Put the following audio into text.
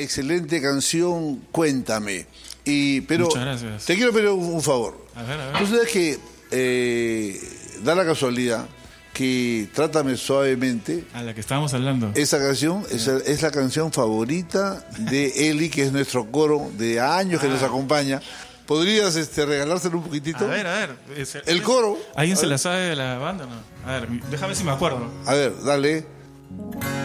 excelente canción, Cuéntame. Pero Muchas gracias. te quiero pedir un favor. A ver. Tú sabes que da la casualidad que Trátame Suavemente, A la que estábamos hablando. esa canción es la canción favorita de Eli, que es nuestro coro de años que nos acompaña. ¿Podrías regalárselo un poquitito? A ver. El coro. ¿Alguien se la sabe de la banda o no? A ver, déjame ver si me acuerdo. A ver, dale.